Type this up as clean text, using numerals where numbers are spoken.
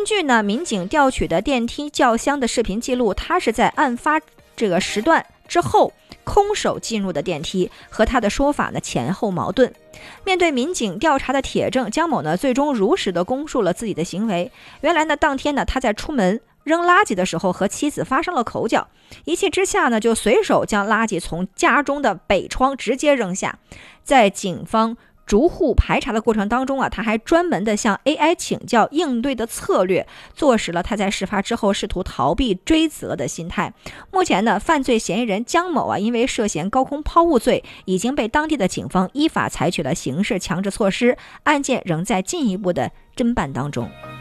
据呢民警调取的电梯叫箱的视频记录，他是在案发这个时段之后空手进入的电梯，和他的说法呢前后矛盾。面对民警调查的铁证，姜某呢最终如实的供述了自己的行为。原来呢当天呢他在出门扔垃圾的时候和妻子发生了口角，一气之下呢就随手将垃圾从家中的北窗直接扔下。在警方逐户排查的过程当中啊，他还专门的向 AI 请教应对的策略，坐实了他在事发之后试图逃避追责的心态。目前呢，犯罪嫌疑人姜某啊，因为涉嫌高空抛物罪，已经被当地的警方依法采取了刑事强制措施，案件仍在进一步的侦办当中。